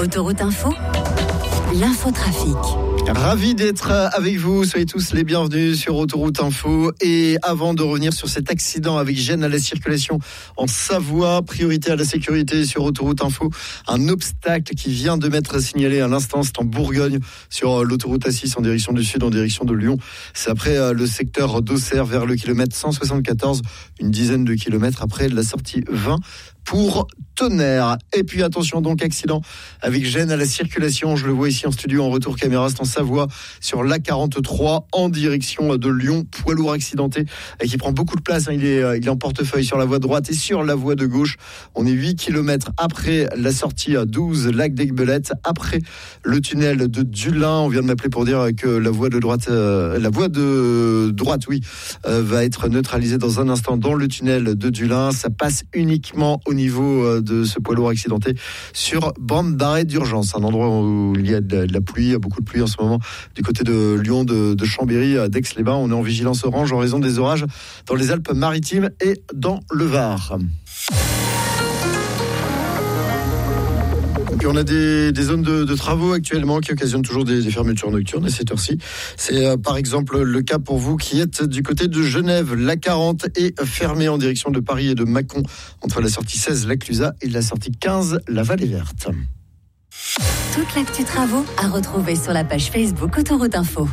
Autoroute Info, l'infotrafic. Ravi d'être avec vous, soyez tous les bienvenus sur Autoroute Info. Et avant de revenir sur cet accident avec gêne à la circulation en Savoie, priorité à la sécurité sur Autoroute Info, un obstacle qui vient de m'être signalé à l'instant, c'est en Bourgogne sur l'autoroute A6 en direction du sud, en direction de Lyon. C'est après le secteur d'Auxerre vers le kilomètre 174, une dizaine de kilomètres après la sortie 20 pour Tonnerre. Et puis attention donc, accident avec gêne à la circulation, je le vois ici en studio en retour caméra, c'est en Savoie sur l'A43 en direction de Lyon, poids lourd accidenté et qui prend beaucoup de place, il est en portefeuille sur la voie droite et sur la voie de gauche. On est 8 km après la sortie à 12 lac d'Aiguebelette, après le tunnel de Dulin. On vient de m'appeler pour dire que la voie de droite va être neutralisée dans un instant dans le tunnel de Dulin. Ça passe uniquement au niveau de ce poids lourd accidenté sur bande d'arrêt d'urgence, un endroit où il y a de la pluie, il y a beaucoup de pluie en ce moment du côté de Lyon, de Chambéry, d'Aix-les-Bains. On est en vigilance orange en raison des orages dans les Alpes-Maritimes et dans le Var. Puis on a des zones de travaux actuellement qui occasionnent toujours des fermetures nocturnes à cette heure-ci. C'est par exemple le cas pour vous qui êtes du côté de Genève. l'A40 est fermée en direction de Paris et de Mâcon entre la sortie 16, la Clusaz, et la sortie 15, la Vallée Verte. Toute l'actu travaux à retrouver sur la page Facebook Autoroute Info.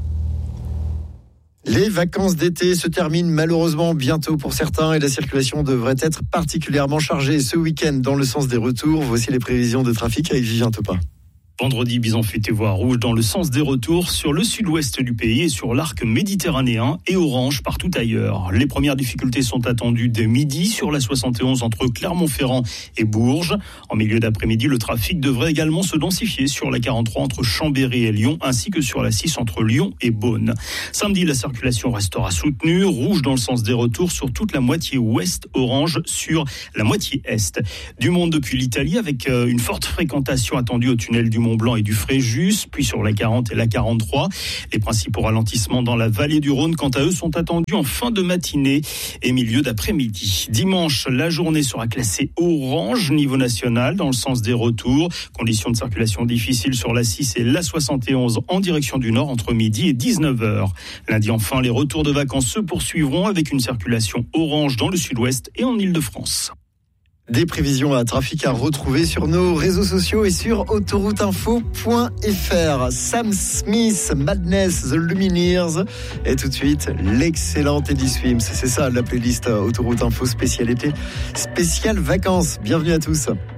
Les vacances d'été se terminent malheureusement bientôt pour certains et la circulation devrait être particulièrement chargée ce week-end dans le sens des retours. Voici les prévisions de trafic avec Vivien Topin. Vendredi, bison futé voie rouge dans le sens des retours sur le sud-ouest du pays et sur l'arc méditerranéen et orange partout ailleurs. Les premières difficultés sont attendues dès midi sur la 71 entre Clermont-Ferrand et Bourges. En milieu d'après-midi, le trafic devrait également se densifier sur la 43 entre Chambéry et Lyon ainsi que sur la 6 entre Lyon et Beaune. Samedi, la circulation restera soutenue, rouge dans le sens des retours sur toute la moitié ouest, orange sur la moitié est. Du monde depuis l'Italie avec une forte fréquentation attendue au tunnel du Mont-Blanc et du Fréjus, puis sur la 40 et la 43. Les principaux ralentissements dans la vallée du Rhône, quant à eux, sont attendus en fin de matinée et milieu d'après-midi. Dimanche, la journée sera classée orange niveau national dans le sens des retours. Conditions de circulation difficiles sur la 6 et la 71 en direction du nord entre midi et 19h. Lundi, enfin, les retours de vacances se poursuivront avec une circulation orange dans le sud-ouest et en Île-de-France. Des prévisions à trafic à retrouver sur nos réseaux sociaux et sur autorouteinfo.fr. Sam Smith, Madness, The Lumineers et tout de suite l'excellente Eddie Swims. C'est ça la playlist Autoroute Info spécialité, spéciale vacances. Bienvenue à tous.